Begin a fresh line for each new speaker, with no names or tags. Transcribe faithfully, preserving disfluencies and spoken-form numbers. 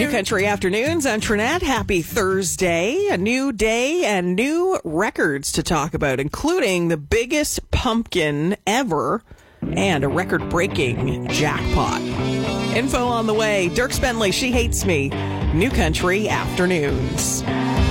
New Country Afternoons. I'm Trinette. Happy Thursday. A new day and new records to talk about, including the biggest pumpkin ever and a record-breaking jackpot. Info on the way. Dierks Bentley, She Hates Me. New Country Afternoons.